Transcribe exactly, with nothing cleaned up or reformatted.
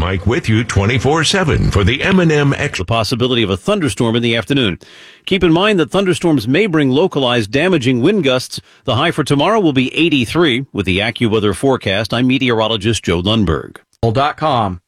Mike with you twenty-four seven for the M and M X. The possibility of a thunderstorm in the afternoon. Keep in mind that thunderstorms may bring localized damaging wind gusts. The high for tomorrow will be eighty-three. With the AccuWeather forecast, I'm meteorologist Joe Lundberg. dot com.